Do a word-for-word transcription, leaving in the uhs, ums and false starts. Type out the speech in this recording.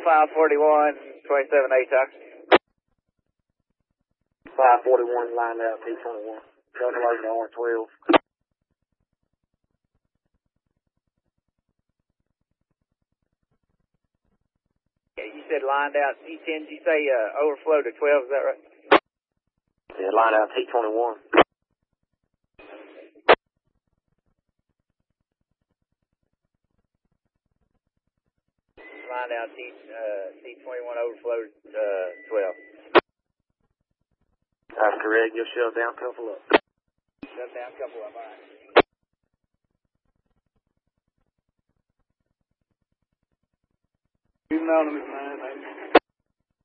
five forty-one, twenty-seven A T O C. five forty-one lined out T twenty-one. Double loading R twelve. Yeah, you said lined out T ten, did you say uh, overflow to twelve, is that right? Yeah, lined out T twenty-one. Lined out T, uh, T twenty-one overflow to uh, twelve. That's correct. You'll shut down, couple up. Shut down, couple up, all right. Anonymous, man.